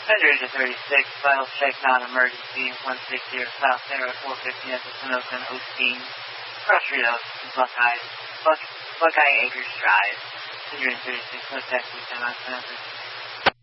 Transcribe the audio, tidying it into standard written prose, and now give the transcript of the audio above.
February to 36, vital check non-emergency, 160 South Sarah, 450 at the Sunoco and Osteen, Crossroads, Buckeye Acres Drive. February 36, no taxi, 10 on